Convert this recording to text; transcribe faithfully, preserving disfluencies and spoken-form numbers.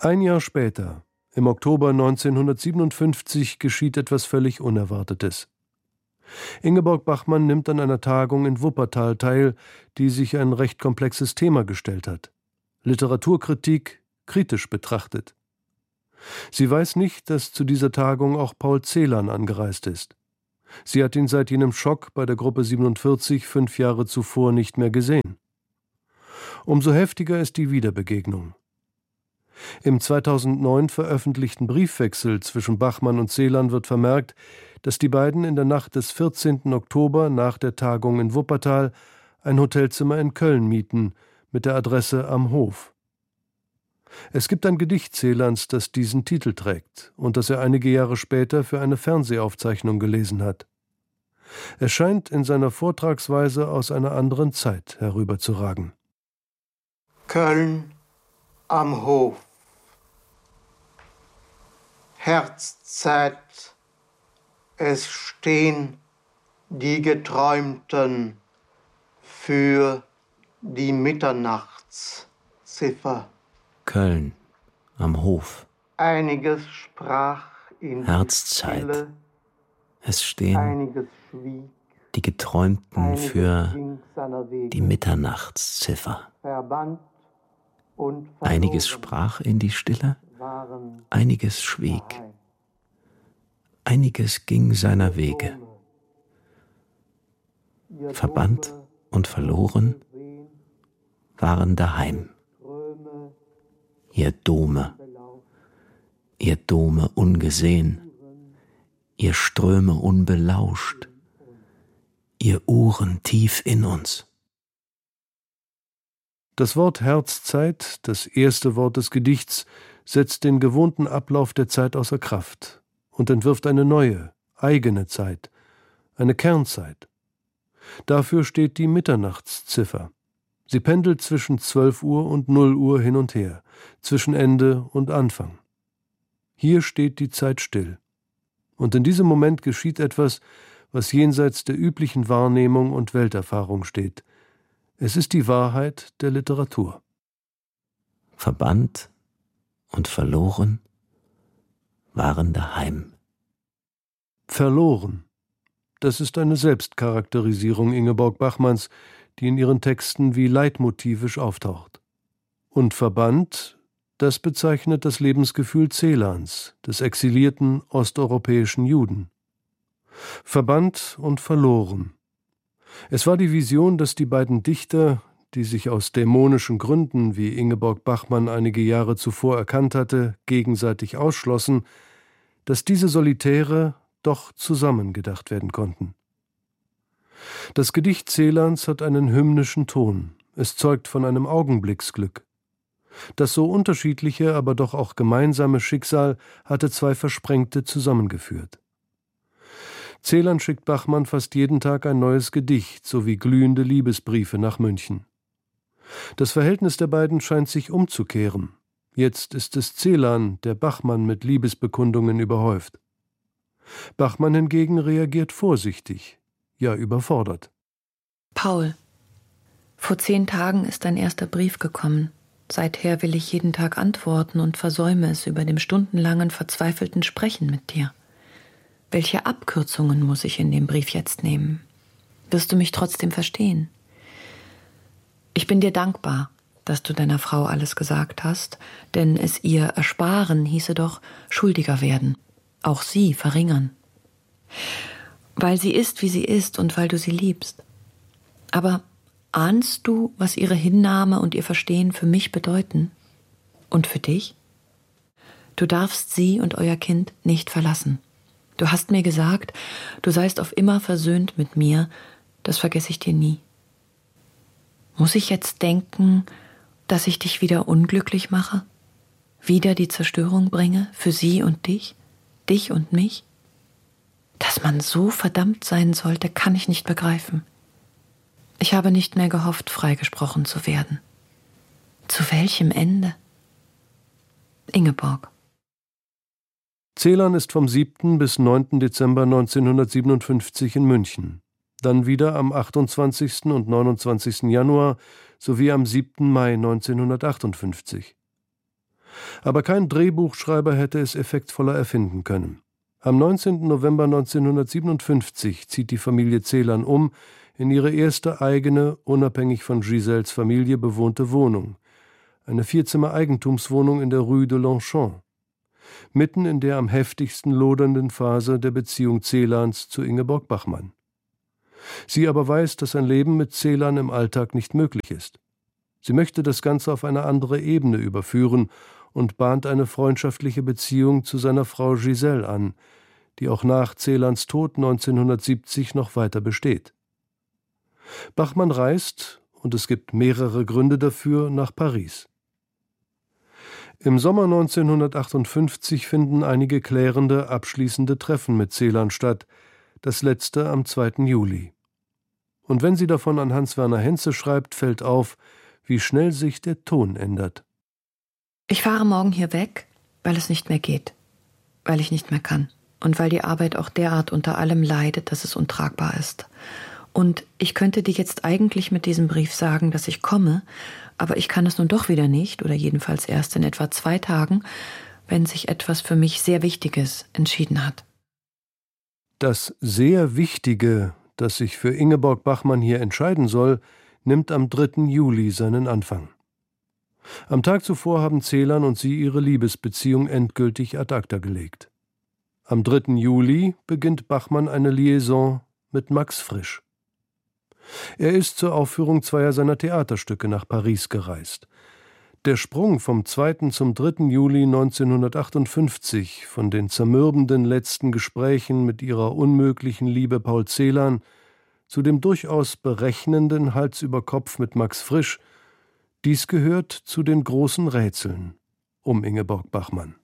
Ein Jahr später, im Oktober neunzehnhundertsiebenundfünfzig, geschieht etwas völlig Unerwartetes. Ingeborg Bachmann nimmt an einer Tagung in Wuppertal teil, die sich ein recht komplexes Thema gestellt hat. Literaturkritik kritisch betrachtet. Sie weiß nicht, dass zu dieser Tagung auch Paul Celan angereist ist. Sie hat ihn seit jenem Schock bei der Gruppe siebenundvierzig fünf Jahre zuvor nicht mehr gesehen. Umso heftiger ist die Wiederbegegnung. Im zweitausendneun veröffentlichten Briefwechsel zwischen Bachmann und Celan wird vermerkt, dass die beiden in der Nacht des vierzehnten Oktober nach der Tagung in Wuppertal ein Hotelzimmer in Köln mieten, mit der Adresse Am Hof. Es gibt ein Gedicht Celans, das diesen Titel trägt und das er einige Jahre später für eine Fernsehaufzeichnung gelesen hat. Es scheint in seiner Vortragsweise aus einer anderen Zeit herüberzuragen. Köln am Hof. Herzzeit, es stehen die Geträumten für die Mitternachtsziffer. Köln am Hof. Einiges sprach in Herzzeit, Stille, es stehen einiges schwieg, die Geträumten einiges für ging seiner Wege, die Mitternachtsziffer. verbannt und verloren, Einiges sprach in die Stille, waren einiges schwieg, daheim. einiges ging seiner Wege. Ihr Verbannt Dome und verloren sehen, waren daheim. Ströme Ihr Dome, belauscht, ihr Dome ungesehen, ihr Ströme unbelauscht, ihr Uhren tief in uns. Das Wort Herzzeit, das erste Wort des Gedichts, setzt den gewohnten Ablauf der Zeit außer Kraft und entwirft eine neue, eigene Zeit, eine Kernzeit. Dafür steht die Mitternachtsziffer. Sie pendelt zwischen zwölf Uhr und null Uhr hin und her, zwischen Ende und Anfang. Hier steht die Zeit still. Und in diesem Moment geschieht etwas, was jenseits der üblichen Wahrnehmung und Welterfahrung steht. Es ist die Wahrheit der Literatur. Verbannt und verloren waren daheim. Verloren. Das ist eine Selbstcharakterisierung Ingeborg Bachmanns, die in ihren Texten wie leitmotivisch auftaucht. Und verbannt, das bezeichnet das Lebensgefühl Celans, des exilierten osteuropäischen Juden. Verbannt und verloren. Es war die Vision, dass die beiden Dichter, die sich aus dämonischen Gründen, wie Ingeborg Bachmann einige Jahre zuvor erkannt hatte, gegenseitig ausschlossen, dass diese Solitäre doch zusammengedacht werden konnten. Das Gedicht Celans hat einen hymnischen Ton. Es zeugt von einem Augenblicksglück. Das so unterschiedliche, aber doch auch gemeinsame Schicksal hatte zwei Versprengte zusammengeführt. Celan schickt Bachmann fast jeden Tag ein neues Gedicht sowie glühende Liebesbriefe nach München. Das Verhältnis der beiden scheint sich umzukehren. Jetzt ist es Celan, der Bachmann mit Liebesbekundungen überhäuft. Bachmann hingegen reagiert vorsichtig, ja überfordert. Paul, vor zehn Tagen ist dein erster Brief gekommen. Seither will ich jeden Tag antworten und versäume es über dem stundenlangen, verzweifelten Sprechen mit dir. Welche Abkürzungen muss ich in dem Brief jetzt nehmen? Wirst du mich trotzdem verstehen? Ich bin dir dankbar, dass du deiner Frau alles gesagt hast, denn es ihr ersparen hieße doch schuldiger werden, auch sie verringern. Weil sie ist, wie sie ist und weil du sie liebst. Aber ahnst du, was ihre Hinnahme und ihr Verstehen für mich bedeuten? Und für dich? Du darfst sie und euer Kind nicht verlassen. Du hast mir gesagt, du seist auf immer versöhnt mit mir, das vergesse ich dir nie. Muss ich jetzt denken, dass ich dich wieder unglücklich mache? Wieder die Zerstörung bringe für sie und dich? Dich und mich? Dass man so verdammt sein sollte, kann ich nicht begreifen. Ich habe nicht mehr gehofft, freigesprochen zu werden. Zu welchem Ende? Ingeborg. Celan ist vom siebten bis neunten Dezember neunzehnhundertsiebenundfünfzig in München, dann wieder am achtundzwanzigsten und neunundzwanzigsten Januar sowie am siebten Mai neunzehnhundertachtundfünfzig. Aber kein Drehbuchschreiber hätte es effektvoller erfinden können. Am neunzehnten November neunzehnhundertsiebenundfünfzig zieht die Familie Celan um in ihre erste eigene, unabhängig von Giselles Familie bewohnte Wohnung, eine Vierzimmer-Eigentumswohnung in der Rue de Longchamp, mitten in der am heftigsten lodernden Phase der Beziehung Celans zu Ingeborg Bachmann. Sie aber weiß, dass ein Leben mit Celan im Alltag nicht möglich ist. Sie möchte das Ganze auf eine andere Ebene überführen und bahnt eine freundschaftliche Beziehung zu seiner Frau Giselle an, die auch nach Celans Tod neunzehnhundertsiebzig noch weiter besteht. Bachmann reist, und es gibt mehrere Gründe dafür, nach Paris. Im Sommer neunzehnhundertachtundfünfzig finden einige klärende, abschließende Treffen mit Celan statt, das letzte am zweiten Juli. Und wenn sie davon an Hans-Werner Henze schreibt, fällt auf, wie schnell sich der Ton ändert. Ich fahre morgen hier weg, weil es nicht mehr geht, weil ich nicht mehr kann und weil die Arbeit auch derart unter allem leidet, dass es untragbar ist. Und ich könnte dir jetzt eigentlich mit diesem Brief sagen, dass ich komme, aber ich kann es nun doch wieder nicht, oder jedenfalls erst in etwa zwei Tagen, wenn sich etwas für mich sehr Wichtiges entschieden hat. Das sehr Wichtige, das sich für Ingeborg Bachmann hier entscheiden soll, nimmt am dritten Juli seinen Anfang. Am Tag zuvor haben Celan und sie ihre Liebesbeziehung endgültig ad acta gelegt. Am dritten Juli beginnt Bachmann eine Liaison mit Max Frisch. Er ist zur Aufführung zweier seiner Theaterstücke nach Paris gereist. Der Sprung vom zweiten zum dritten Juli neunzehnhundertachtundfünfzig, von den zermürbenden letzten Gesprächen mit ihrer unmöglichen Liebe Paul Celan zu dem durchaus berechnenden Hals über Kopf mit Max Frisch, dies gehört zu den großen Rätseln um Ingeborg Bachmann.